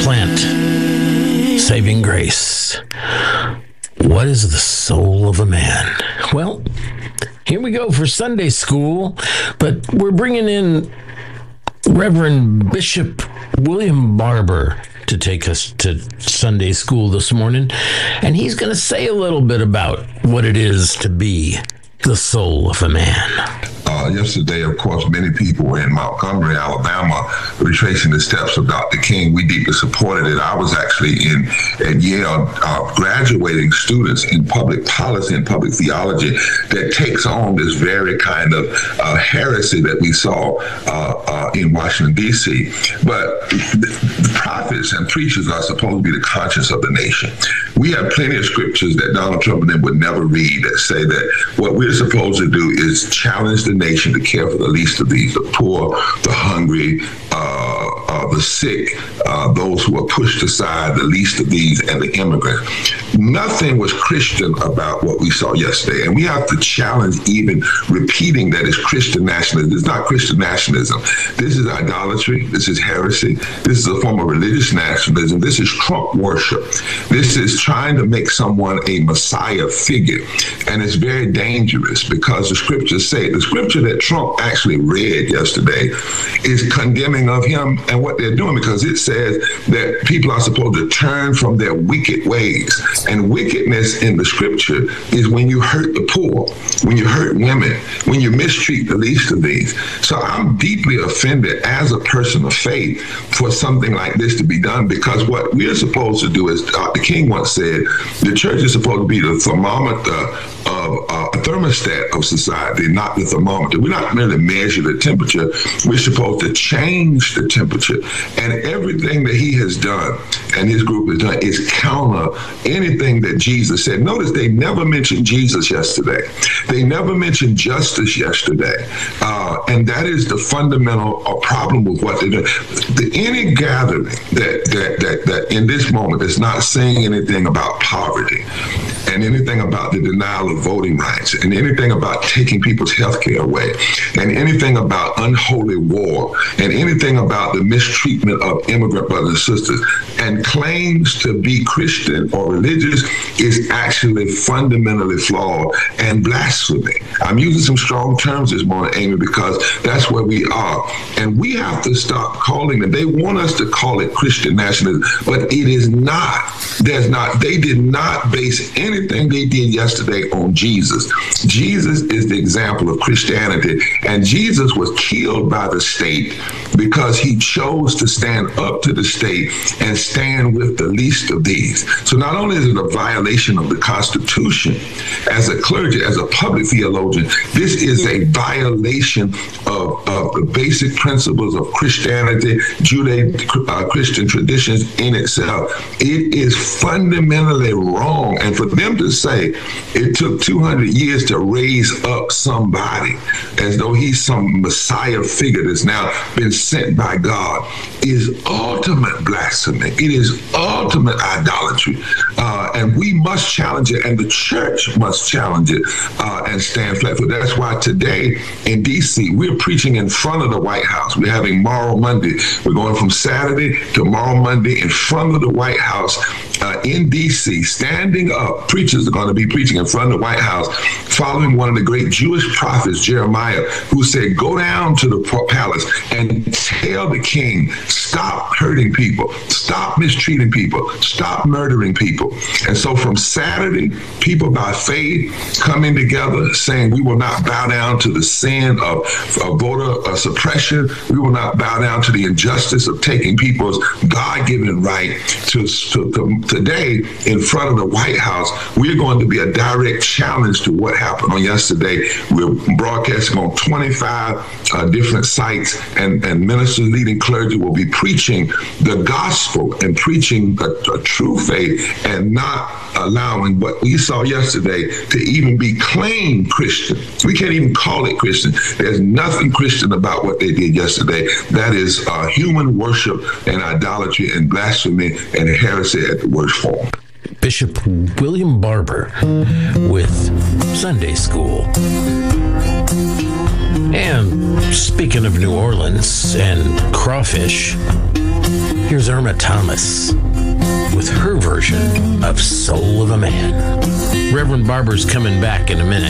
plant. Saving grace. What is the soul of a man? Well, here we go for Sunday school, but we're bringing in Reverend Bishop William Barber to take us to Sunday school this morning, and he's going to say a little bit about what it is to be the soul of a man. Yesterday, of course, many people were in Montgomery, Alabama, retracing the steps of Dr. King. We deeply supported it. I was actually at Yale graduating students in public policy and public theology that takes on this very kind of heresy that we saw in Washington, D.C. But the prophets and preachers are supposed to be the conscience of the nation. We have plenty of scriptures that Donald Trump and them would never read that say that what we're supposed to do is challenge the nation to care for the least of these, the poor, the hungry, the sick, those who are pushed aside, the least of these, and the immigrants. Nothing was Christian about what we saw yesterday, and we have to challenge even repeating that it's Christian nationalism. It's not Christian nationalism. This is idolatry. This is heresy. This is a form of religious nationalism. This is Trump worship. This is trying to make someone a Messiah figure, and it's very dangerous because the scriptures say, the scripture that Trump actually read yesterday is condemning of him and what they're doing, because it says that people are supposed to turn from their wicked ways. And wickedness in the scripture is when you hurt the poor, when you hurt women, when you mistreat the least of these. So I'm deeply offended as a person of faith for something like this to be done, because what we're supposed to do, as Dr. King once said, the church is supposed to be the thermometer of a thermostat of society, not the thermometer. We're not merely measure the temperature. We're supposed to change the temperature. And everything that he has done and his group has done is counter anything that Jesus said. Notice they never mentioned Jesus yesterday. They never mentioned justice yesterday. And that is the fundamental problem with what they're doing. Any gathering that in this moment is not saying anything about poverty and anything about the denial of voting rights and anything about taking people's health care away and anything about unholy war and anything about the mistreatment of immigrant brothers and sisters and claims to be Christian or religious is actually fundamentally flawed and blasphemy. I'm using some strong terms this morning, Amy, because that's where we are. And we have to stop calling it. They want us to call it Christian nationalism, but it is not. They did not base anything they did yesterday on Jesus. Jesus is the example of Christianity, and Jesus was killed by the state because he chose to stand up to the state and stand with the least of these. So not only is it a violation of the Constitution, as a clergy, as a public theologian, this is a violation of the basic principles of Christianity, Judeo-Christian traditions in itself. It is fundamentally wrong. And for them to say it took 200 years to raise up somebody as though he's some Messiah figure that's now been sent by God is ultimate blasphemy. It is ultimate idolatry. And we must challenge it, and the church must challenge it and stand flat for it. That's why today in D.C., we're preaching in front of the White House. We're having Moral Monday. We're going from Saturday to Moral Monday in front of the White House in D.C., standing up. Preachers are going to be preaching in front of the White House, following one of the great Jewish prophets, Jeremiah, who said, go down to the palace and tell the king, stop hurting people, stop mistreating people, stop murdering people. And so from Saturday, people by faith coming together saying we will not bow down to the sin of voter suppression. We will not bow down to the injustice of taking people's God-given right to today in front of the White House. We're going to be a direct challenge to what happened on yesterday. We're broadcasting on 25 different sites, and ministers, leading clergy will be preaching the gospel and preaching a true faith and not allowing what we saw yesterday to even be claimed Christian. We can't even call it Christian. There's nothing Christian about what they did yesterday. That is human worship and idolatry and blasphemy and heresy at the worst form. Bishop William Barber with Sunday School. And speaking of New Orleans and crawfish, Here's Irma Thomas with her version of Soul of a Man. Reverend Barber's coming back in a minute.